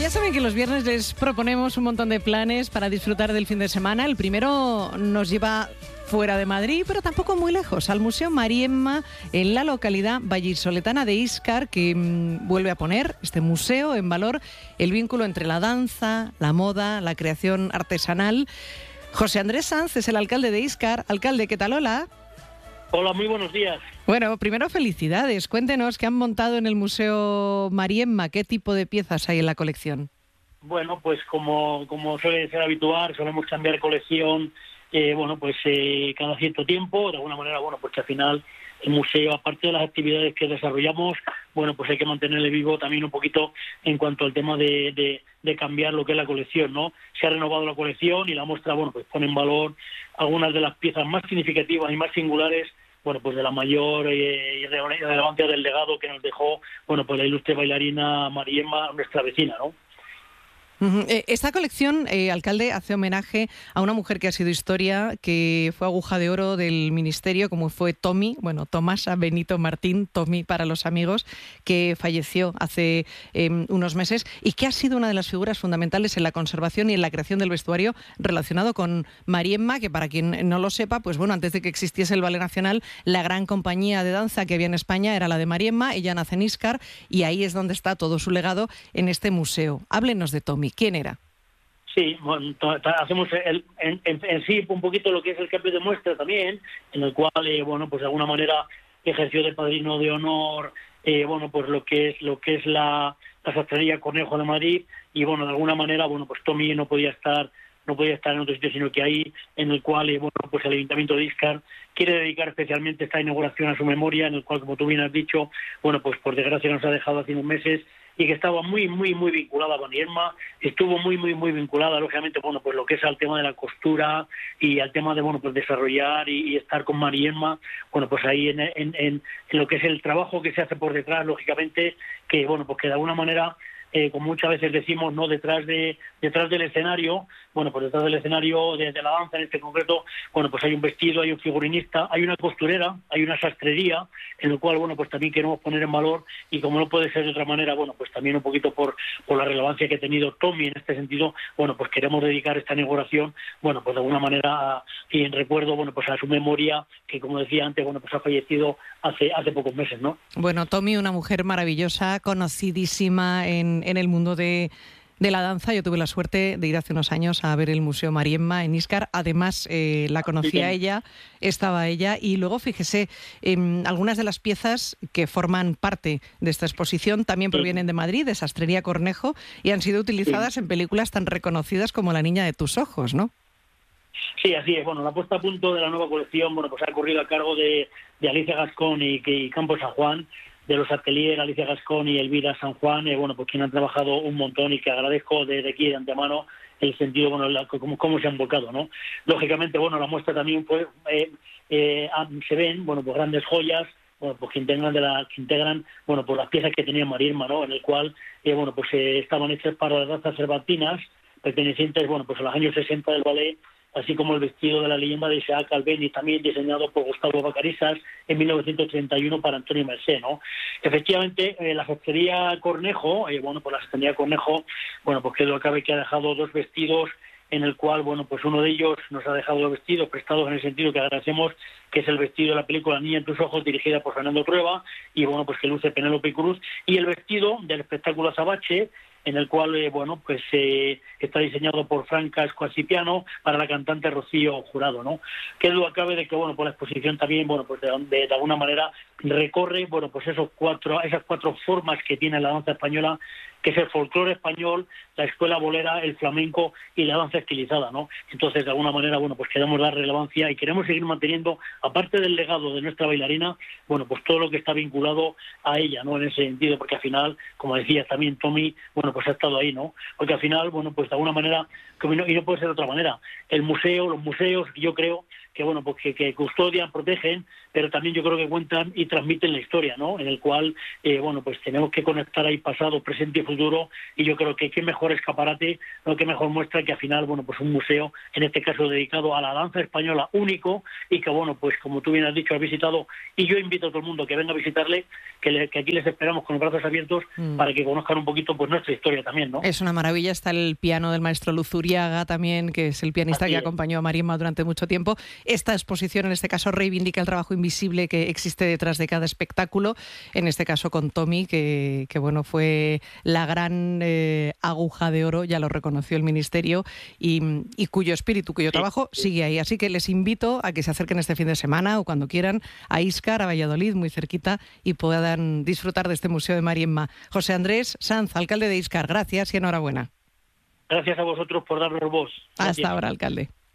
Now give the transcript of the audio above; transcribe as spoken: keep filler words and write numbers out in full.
ya saben que los viernes les proponemos un montón de planes para disfrutar del fin de semana. El primero nos lleva fuera de Madrid, pero tampoco muy lejos, al Museo Mariemma, en la localidad vallisoletana de Íscar, que mmm, vuelve a poner este museo en valor el vínculo entre la danza, la moda, la creación artesanal. José Andrés Sanz es el alcalde de Íscar. Alcalde, ¿qué tal? Hola. Hola, muy buenos días. Bueno, primero felicidades. Cuéntenos qué han montado en el Museo Mariemma, qué tipo de piezas hay en la colección. Bueno, pues como, como suele ser habitual, solemos cambiar colección, eh, bueno, pues eh, cada cierto tiempo. De alguna manera, bueno, pues que al final el museo, aparte de las actividades que desarrollamos, bueno, pues hay que mantenerle vivo también un poquito en cuanto al tema de, de, de cambiar lo que es la colección, ¿no? Se ha renovado la colección y la muestra, bueno, pues pone en valor algunas de las piezas más significativas y más singulares, bueno, pues de la mayor eh, relevancia del legado que nos dejó, bueno, pues la ilustre bailarina Mariemma, nuestra vecina, ¿no? Esta colección, eh, alcalde, hace homenaje a una mujer que ha sido historia, que fue aguja de oro del ministerio, como fue Tommy, bueno, Tomasa Benito Martín, Tommy para los amigos, que falleció hace eh, unos meses y que ha sido una de las figuras fundamentales en la conservación y en la creación del vestuario relacionado con Mariemma, que para quien no lo sepa, pues bueno, antes de que existiese el Ballet Nacional, la gran compañía de danza que había en España era la de Mariemma. Ella nace en Íscar y ahí es donde está todo su legado en este museo. Háblenos de Tommy. ¿Quién era? Sí, bueno, hacemos el, en, en, en sí un poquito lo que es el cambio de muestra también, en el cual, eh, bueno, pues de alguna manera ejerció de padrino de honor, eh, bueno, pues lo que es lo que es la, la sastrería Cornejo de Madrid, y bueno, de alguna manera, bueno, pues Tommy no podía estar no podía estar en otro sitio, sino que ahí, en el cual, eh, bueno, pues el Ayuntamiento de Íscar quiere dedicar especialmente esta inauguración a su memoria, en el cual, como tú bien has dicho, bueno, pues por desgracia nos ha dejado hace unos meses, y que estaba muy, muy, muy vinculada a Mariemma, estuvo muy, muy, muy vinculada, lógicamente, bueno, pues lo que es al tema de la costura y al tema de, bueno, pues desarrollar y, y estar con Mariemma, bueno, pues ahí en, en, en, en lo que es el trabajo que se hace por detrás, lógicamente, que, bueno, pues que de alguna manera, Eh, como muchas veces decimos, no detrás de detrás del escenario, bueno, pues detrás del escenario de, de la danza en este concreto, bueno, pues hay un vestido, hay un figurinista, hay una costurera, hay una sastrería, en lo cual, bueno, pues también queremos poner en valor, y como no puede ser de otra manera, bueno, pues también un poquito por, por la relevancia que ha tenido Tommy en este sentido, bueno, pues queremos dedicar esta inauguración, bueno, pues de alguna manera, a, y en recuerdo, bueno, pues a su memoria, que como decía antes, bueno, pues ha fallecido hace, hace pocos meses, ¿no? Bueno, Tommy, una mujer maravillosa, conocidísima en en el mundo de, de la danza. Yo tuve la suerte de ir hace unos años a ver el Museo Mariemma en Íscar. Además, eh, la conocía ella, estaba ella, y luego, fíjese, eh, algunas de las piezas que forman parte de esta exposición también provienen de Madrid, de Sastrería Cornejo, y han sido utilizadas sí. en películas tan reconocidas como La niña de tus ojos, ¿no? Sí, así es. Bueno, la puesta a punto de la nueva colección, bueno, pues ha corrido a cargo de, de Alicia Gascón y, y Campos San Juan, de los ateliers Alicia Gascón y Elvira San Juan, eh, bueno, pues quien han trabajado un montón, y que agradezco desde aquí de antemano el sentido, bueno, la, cómo, cómo se han volcado, ¿no? Lógicamente, bueno, la muestra también, pues, eh, eh, se ven, bueno, pues grandes joyas, bueno, pues que integran, de la, que integran, bueno, pues las piezas que tenía Mariemma, ¿no? En el cual, eh, bueno, pues eh, estaban hechas para las danzas cervantinas, pertenecientes, bueno, pues a los años sesenta del ballet, así como el vestido de la leyenda de Isaac Albéniz, también diseñado por Gustavo Vacarisas en mil novecientos treinta y uno para Antonio Mercé, ¿no? Efectivamente, eh, la sastrería Cornejo, eh, bueno, pues la sastrería Cornejo, bueno, pues que lo cabe que ha dejado dos vestidos, en el cual, bueno, pues uno de ellos nos ha dejado los vestidos prestados, en el sentido que agradecemos, que es el vestido de la película Niña en tus ojos, dirigida por Fernando Trueba, y bueno, pues que luce Penélope Cruz, y el vestido del espectáculo Azabache, en el cual, eh, bueno, pues eh, está diseñado por Franca Escoacipiano para la cantante Rocío Jurado, ¿no? Que duda cabe de que, bueno, pues la exposición también, bueno, pues de, de, de alguna manera recorre, bueno, pues esos cuatro, esas cuatro formas que tiene la danza española, que es el folclore español, la escuela bolera, el flamenco y la danza estilizada, ¿no? Entonces, de alguna manera, bueno, pues queremos dar relevancia y queremos seguir manteniendo, aparte del legado de nuestra bailarina, bueno, pues todo lo que está vinculado a ella, ¿no? En ese sentido, porque al final, como decía también Tommy, bueno, pues ha estado ahí, ¿no? Porque al final, bueno, pues de alguna manera, y no puede ser de otra manera, el museo, los museos, yo creo que bueno, pues que, que custodian, protegen, pero también yo creo que cuentan y transmiten la historia, ¿no? En el cual, eh, bueno, pues tenemos que conectar ahí pasado, presente y futuro, y yo creo que qué mejor escaparate, no qué mejor muestra que al final, bueno, pues un museo, en este caso dedicado a la danza española único, y que bueno, pues como tú bien has dicho, has visitado, y yo invito a todo el mundo que venga a visitarle, que, le, que aquí les esperamos con los brazos abiertos mm. para que conozcan un poquito pues nuestra historia también, ¿no? Es una maravilla, está el piano del maestro Luzuriaga también, que es el pianista Así que es. acompañó a Marienma durante mucho tiempo. Esta exposición, en este caso, reivindica el trabajo invisible que existe detrás de cada espectáculo, en este caso con Tommy, que, que bueno, fue la gran eh, aguja de oro, ya lo reconoció el Ministerio, y, y cuyo espíritu, cuyo sí, trabajo sí. sigue ahí. Así que les invito a que se acerquen este fin de semana o cuando quieran a Íscar, a Valladolid, muy cerquita, y puedan disfrutar de este Museo de Marienma. José Andrés Sanz, alcalde de Íscar, gracias y enhorabuena. Gracias a vosotros por darnos voz. Gracias. Hasta ahora, alcalde.